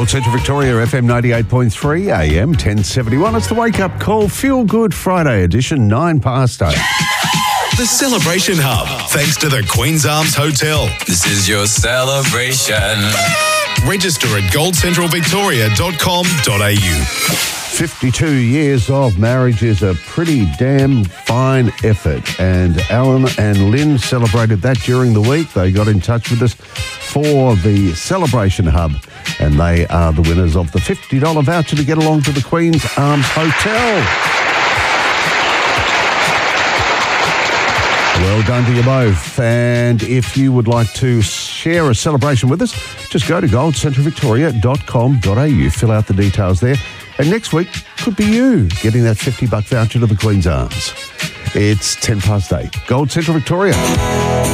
Gold Central Victoria, FM 98.3, AM 1071. It's the Wake Up Call Feel Good Friday edition, 8:09. The Celebration Hub, thanks to the Queen's Arms Hotel. This is your celebration. Register at goldcentralvictoria.com.au. 52 years of marriage is a pretty damn fine effort. And Alan and Lynn celebrated that during the week. They got in touch with us for the Celebration Hub, and they are the winners of the $50 voucher to get along to the Queen's Arms Hotel. Well done to you both. And if you would like to share a celebration with us, just go to goldcentralvictoria.com.au. Fill out the details there. And next week could be you getting that $50 voucher to the Queen's Arms. It's 8:10. Gold Central Victoria.